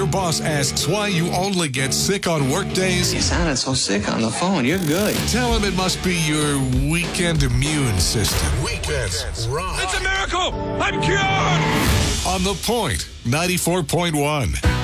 your boss asks why you only get sick on work days, You sounded so sick on the phone. You're good. tell him it must be your weekend immune system. Weekends rock. It's a miracle! I'm cured! On The Point, 94.1.